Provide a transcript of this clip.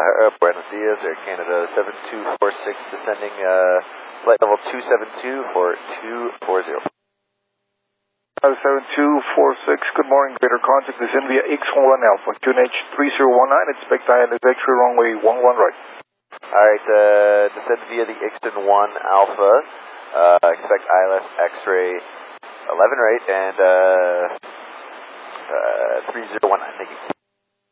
Buenos Dias, Air Canada 7246 descending flight level 272 for 240. 7246, good morning, Greater Contact is in via X1 Alpha, QNH 3019, expect ILS X-ray runway 11 right. Alright, descend via the Ixton 1 Alpha, expect ILS X-ray 11 right, and 3019, thank you.